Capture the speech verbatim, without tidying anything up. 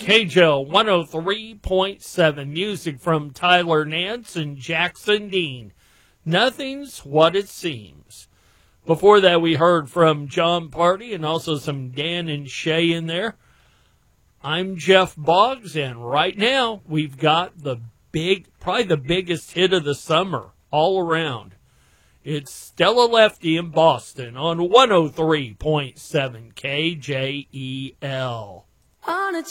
K J L one oh three point seven. Music from Tyler Nance and Jackson Dean. Nothing's what it seems. Before that, we heard from John Party and also some Dan and Shay in there. I'm Jeff Boggs, and right now we've got the big, probably the biggest hit of the summer all around. It's Stella Lefty in Boston on one oh three point seven K J E L. On a